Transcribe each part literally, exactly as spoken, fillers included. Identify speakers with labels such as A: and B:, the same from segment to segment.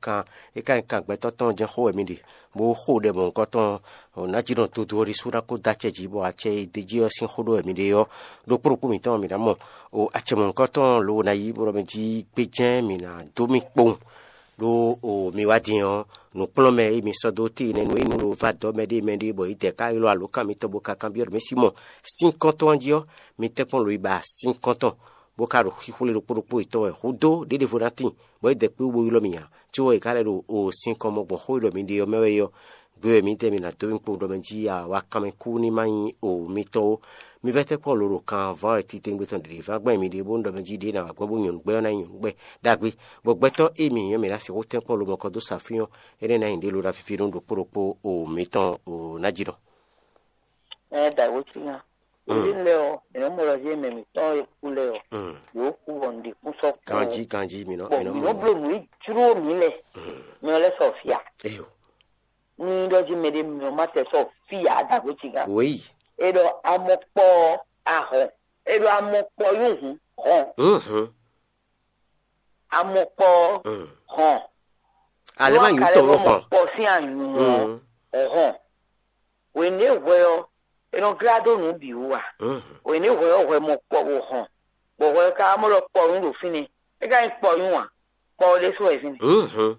A: kan e kan kan gbe to ton je ho mi di bo ho de bon ko ton na ji don to do ri sura ko da che ji bo a che de ji o sin ho do mi de yo do pro ku mi ton mi da mo o a che mon ko ton lo na yi bo mi ji pe jen mi na do mi pon lo o mi wa din o no plome mi so do ti ne no inu lo va do me de me de bo ite ka ilo alo kan mi to bo ka kan bi mi simon cinquante ans dio mi te pon lo iba cinquante ans bo ka ro hihule lo poropo ito e hudo de de vonatin bo de pe wo ilo mi ya ti o e ka le ro o cinquante mo bo ho ilo mi de o me yo gbe mi te mi na to mi po do me ji a wa kan mi ku ni mai o mi to mi vete ko loro kan va ti te ngbe ton de va gbe mi de bo ndo me ji de na wa gbo bo yun gbe na yun gbe dagbe bo gbe to e mi yan mi la se o te ko lo mo ko do safiyan ere na inde lo ra fifi ndo poropo o mi ton o najiro
B: eh da wo ti yan Ilé leo, eno mo lo je me mi ton e ku leo. Yo ku bondi ku so ko.
A: Kanji kanji mi no,
B: eno mo. Mo blo mi dúró mi le. Mi o le Sofia.
A: Eh o.
B: Ni do ji me de mi o ma te Sofia da go ti ga.
A: Oui.
B: E do amopo ahon. E do amopo yun hon.
A: Mhm.
B: Amopo hon.
A: Ale ma yun to hon.
B: Amopo si anyun. Hon. We ne wo eno grado no bi wa o ni wo wo mo po wo hon bo wo ka mo lo po run lo fini e ga po yun wa po le so e fini
A: mhm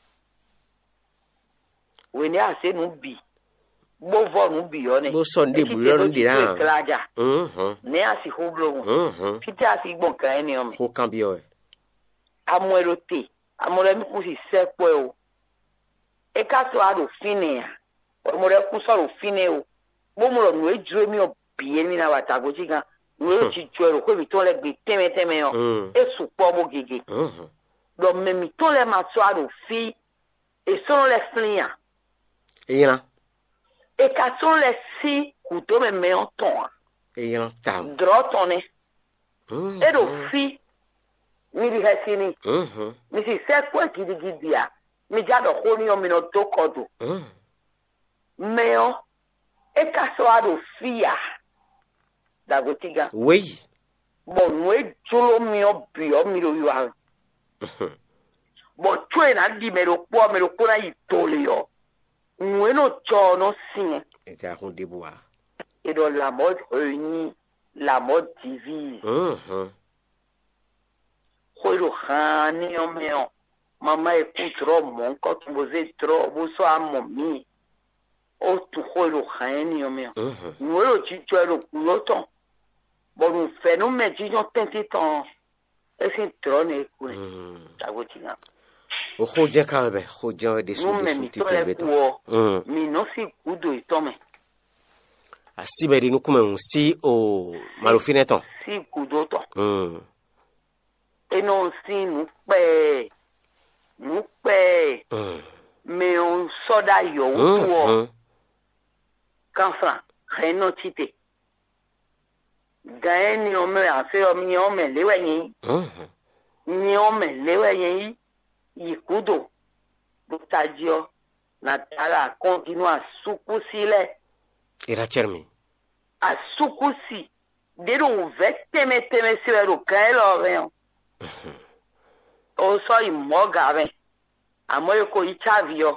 B: we ni ase no bi bo vo no bi yo ne
A: bo so nde bu yo ndi ra
B: mhm ne asi ho blo
A: mhm
B: kiti asi gbon kan eni o mi
A: ko kan bi o e
B: amuero te amore mi ku si se po e o e ka so ado fini ya o mo re ku so ro fini o Bomo no ejure mi obi ni na watago jiga no ti joro ko mi to le gbe teme teme yo e su po mo gege mhm do me mi to le ma so aro fi e so le flia
A: e yana
B: e ka so le si ku to me me on ton
A: e yana tam
B: dro tone mhm e do fi mi di hasini mhm mi si se ko gidi gidi a mi ja do ko ni o mi no to kodo mhm me o e ka so ado fia da gotiga
A: oui
B: bon we jolo mi obi o mi lo yo bo tue na di me lo po me lo ko na itole yo we no cho no sin
A: e ta hun de boa
B: et dans la mode réunie la mode divise
A: mhm
B: ko lo khani o me o mama e ku tro mon ko tu boze tro bo so amo mi o tu kholo khani o me mhm no lo ti tu lo ku ton bon phénomène ti on tenti ton e sin trone ku ta gotina
A: o khoje ka be khoje de su de su ti te beto
B: mhm mi no si kudo itome
A: asiberi no kuma un si o malofine ton
B: si kudo ton
A: mhm
B: e no si nu pe nu pe mhm me on soda yo tuo kanfra reno tite gaeni o me afi o mi o me lewe yin mhm ni o me lewe yin ikudo butajio na tara continua sukusile
A: era cermi
B: a sukusi de do vete me teme se ro kaelo ven o so imoga ven amoyo ko ichavio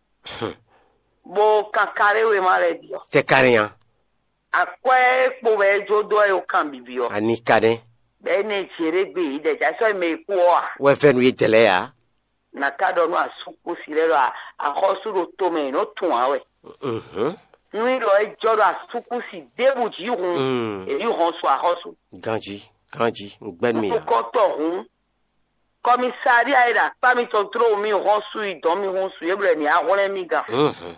B: bo kakare we mare dio
A: te karian
B: akwe po we jodo e o kan bibio
A: ani kade
B: be ne chere de ja so me ku o a
A: we fe nu yetele ya
B: na kado no asukusi le ro a khosuro to me no tun awe mhm ni lo e jodo asukusi debuji hun e yu hon so a khosu
A: ganji ganji ngben mi ya
B: ko to hun commissariat ira pa mi to tro mi hon su idon mi hon su yebre ni a wole mi ga mhm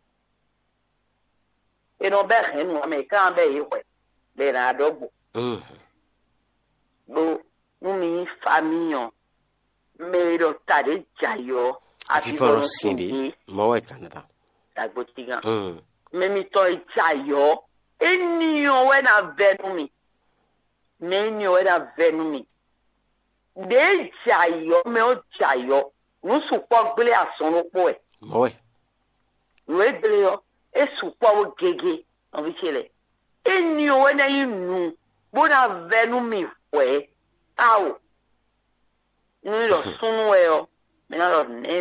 B: e no be hen me kan be yi we le na dogbo mhm do mu mi famille me do tare jayo
A: a vivre sindi mo wa Canada
B: agbotiga mhm me mi to jayo eniyan we na venu mi me ni we na venu mi de jayo me o jayo nu su po gbele asan lo po e
A: mo we
B: we gbele yo e su po wo gege on vi chele eni o na inu bo na venu mi we awo ni lo sunu e o me na lo